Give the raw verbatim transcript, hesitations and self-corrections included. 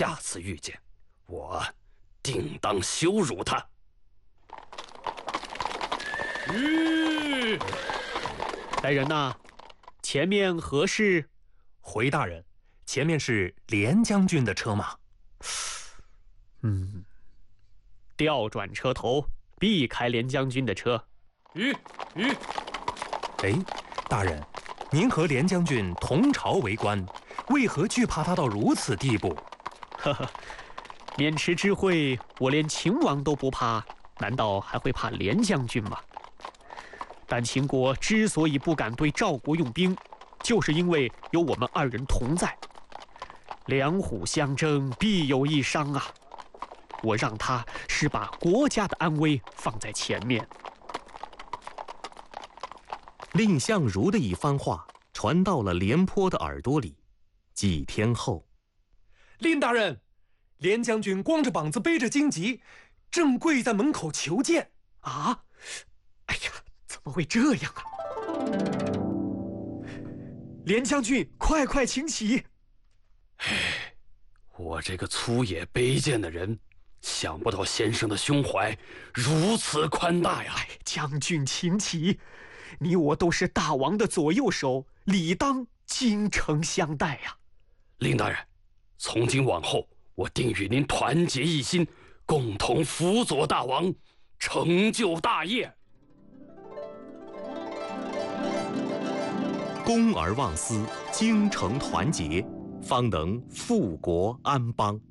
下次遇见，我定当羞辱他。 吁！来人呐，前面何事？ 回大人，前面是连将军的车马。 嗯，调转车头，避开连将军的车。 吁吁！ 哎，大人，您和连将军同朝为官，为何惧怕他到如此地步？ 呵呵，渑池之会，我连秦王都不怕，难道还会怕连将军吗？但秦国之所以不敢对赵国用兵，就是因为有我们二人同在。两虎相争，必有一伤啊！我让他是把国家的安危放在前面。 蔺相如的一番话传到了廉颇的耳朵里。几天后， 蔺大人，连将军光着膀子背着荆棘，正跪在门口求见。 啊！哎呀，怎么会这样啊？连将军，快快请起！ 唉，我这个粗野卑贱的人，想不到先生的胸怀如此宽大呀！ 哎，将军请起，你我都是大王的左右手，理当精诚相待呀。 蔺大人，从今往后，我定与您团结一心，共同辅佐大王，成就大业。 公而忘私，精诚团结，方能富国安邦。